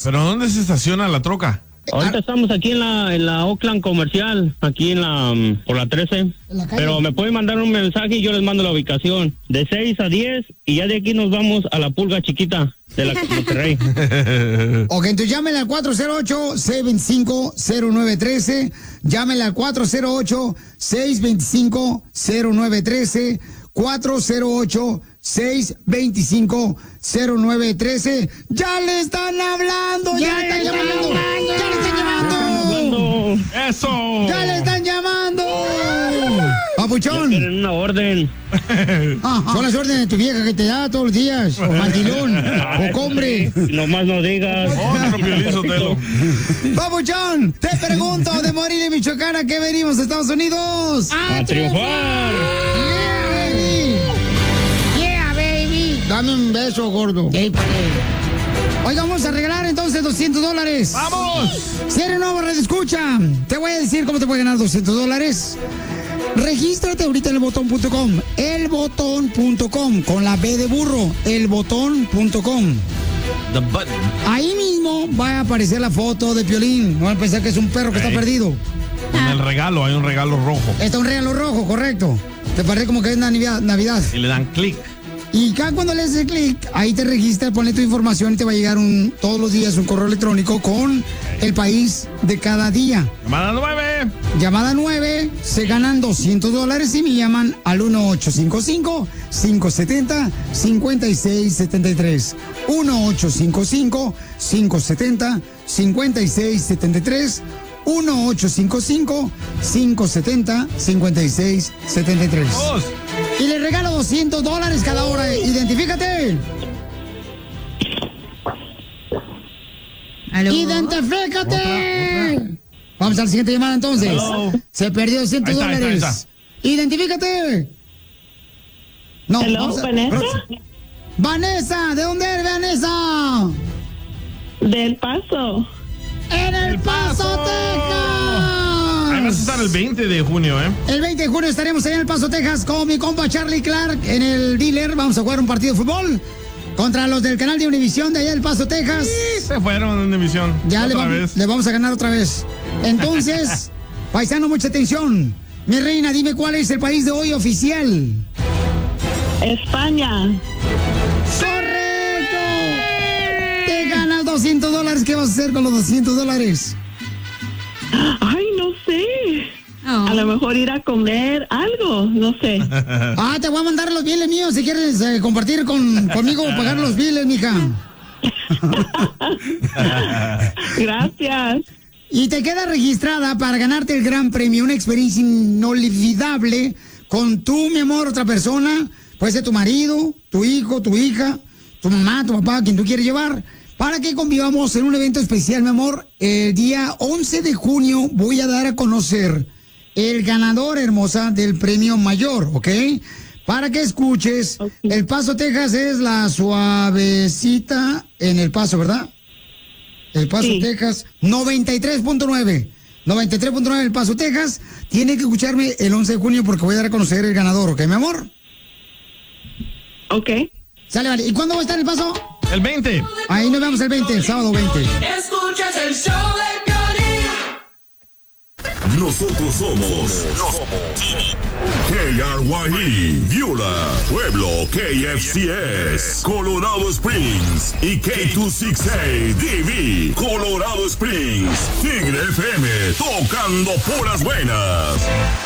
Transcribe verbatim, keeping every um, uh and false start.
¿Pero dónde se estaciona la troca? Ahorita estamos aquí en la en la Oakland Comercial, aquí en la um, por la trece. La Pero me pueden mandar un mensaje y yo les mando la ubicación. De seis a diez y ya de aquí nos vamos a la Pulga Chiquita de la Monterrey. Ok, entonces llámenle al cuatro cero ocho, seis dos cinco, cero nueve uno tres. Llámenle al cuatro cero ocho, seis dos cinco, cero nueve uno tres. cuatro cero ocho, seis dos cinco, cero nueve uno tres. ¡Ya le están hablando! ¡Ya, ya le están llamando! llamando. ¡Ya le están llamando! ¡Eso! ¡Ya le están llamando! ¡Papuchón! Quieren una orden. Ajá. Son las órdenes de tu vieja que te da todos los días. O mandilón. O combre. Nomás no digas. Otro Piolín Sotelo. Papuchón, te pregunto, de Morelia, Michoacán, ¿a qué venimos, Estados Unidos? ¡A, a triunfar! Dame un beso, gordo. Hoy vamos a regalar entonces doscientos dólares. ¡Vamos! Si eres nuevo, red escucha, te voy a decir cómo te puedes ganar doscientos dólares. Regístrate ahorita en el botón punto com. el botón punto com, con la B de burro. el botón punto com. The button. Ahí mismo va a aparecer la foto de Piolín. No van a pensar que es un perro que okay. está perdido. En el regalo hay un regalo rojo. Está un regalo rojo, correcto. Te parece como que es Navidad. Navidad. Y le dan clic. Y cada cuando le haces clic, ahí te registras, ponle tu información y te va a llegar un, todos los días un correo electrónico con el país de cada día. Llamada nueve. Llamada nueve, se ganan doscientos dólares y me llaman al uno ocho cinco cinco, cinco siete cero, cinco seis siete tres. uno ocho cinco cinco, cinco siete cero, cinco seis siete tres. uno ocho cinco cinco, cinco siete cero, cinco seis siete tres. Dos. Y le regalo doscientos dólares cada hora. Identifícate. ¿Aló? Identifícate. Otra, otra. Vamos a la siguiente llamada entonces. Hello. Se perdió doscientos Ahí está, dólares. ahí está, ahí está. Identifícate. No, Hello, vamos a- ¿Vanessa? Vanessa, ¿de dónde eres, Vanessa? Del Paso. En El, El Paso, Paso. Texas. Ahí vas a estar el veinte de junio, ¿eh? El veinte de junio estaremos allá en El Paso, Texas, con mi compa Charlie Clark en el dealer. Vamos a jugar un partido de fútbol contra los del canal de Univisión de allá del Paso, Texas. Sí, se fueron en emisión. Ya le, Otra va- vez. le vamos a ganar otra vez. Entonces, paisano, mucha atención. Mi reina, dime cuál es el país de hoy oficial. España. ¡Correcto! Te ganas doscientos dólares. ¿Qué vas a hacer con los doscientos dólares? Ay, no sé. Oh. A lo mejor ir a comer algo, no sé. Ah, te voy a mandar los biles míos si quieres eh, compartir con, conmigo o pagar los biles, mija. Gracias. Y te queda registrada para ganarte el gran premio, una experiencia inolvidable con tú, mi amor, otra persona. Puede ser tu marido, tu hijo, tu hija, tu mamá, tu papá, quien tú quieres llevar. Para que convivamos en un evento especial, mi amor. El día once de junio voy a dar a conocer el ganador, hermosa, del premio mayor, ¿ok? Para que escuches. Ok. El Paso, Texas es la suavecita en El Paso, ¿verdad? El Paso, Sí. Texas, noventa y tres punto nueve. noventa y tres punto nueve El Paso, Texas. Tiene que escucharme el once de junio porque voy a dar a conocer el ganador, ¿ok, mi amor? Ok. Sale, vale. ¿Y cuándo va a estar El Paso? El veinte. Ahí nos vemos el veinte, el sábado veinte. Escuchas el show de Piolín. Nosotros somos K R Y E, Viola, Pueblo, K F C S, Colorado Springs y K dos sesenta y seis D V, Colorado Springs, Tigre F M, tocando puras buenas.